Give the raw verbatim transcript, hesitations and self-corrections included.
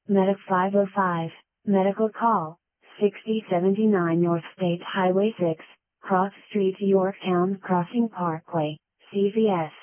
Medic five oh five, medical call, sixty seventy-nine North State Highway six, Cross Street, Yorktown Crossing Parkway, C V S.